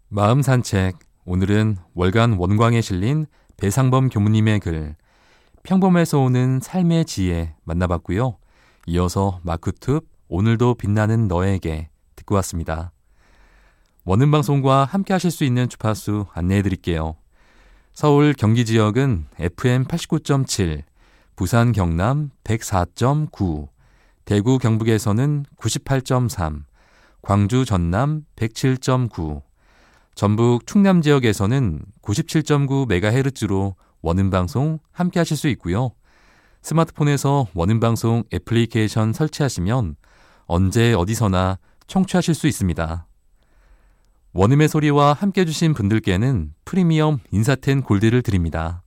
마음 산책. 오늘은 월간 원광에 실린 배상범 교무님의 글 평범에서 오는 삶의 지혜 만나봤고요. 이어서 마크툽 오늘도 빛나는 너에게 듣고 왔습니다. 원음방송과 함께 하실 수 있는 주파수 안내해 드릴게요. 서울 경기 지역은 FM 89.7, 부산 경남 104.9, 대구 경북에서는 98.3, 광주 전남 107.9, 전북 충남 지역에서는 97.9MHz로 원음방송 함께 하실 수 있고요. 스마트폰에서 원음방송 애플리케이션 설치하시면 언제 어디서나 청취하실 수 있습니다. 원음의 소리와 함께 해주신 분들께는 프리미엄 인사텐 골드를 드립니다.